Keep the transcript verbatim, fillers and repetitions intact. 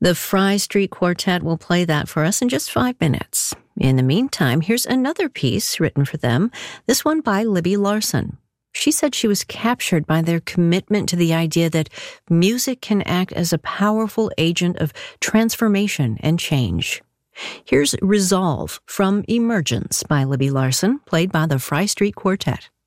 The Fry Street Quartet will play that for us in just five minutes. In the meantime, here's another piece written for them, this one by Libby Larsen. She said she was captured by their commitment to the idea that music can act as a powerful agent of transformation and change. Here's Resolve from Emergence by Libby Larsen, played by the Fry Street Quartet.